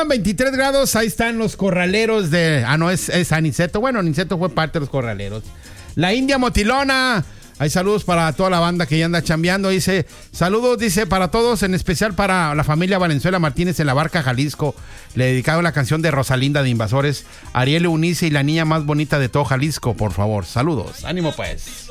23 grados. Ahí están los corraleros de... no, es Aniceto. Bueno, Aniceto fue parte de los corraleros. La India Motilona. Hay saludos para toda la banda que ya anda chambeando. Dice, saludos, dice, para todos, en especial para la familia Valenzuela Martínez en La Barca, Jalisco. Le dedicaron la canción de Rosalinda de Invasores, Ariel Eunice y la niña más bonita de todo Jalisco, por favor. Saludos. Ánimo, pues.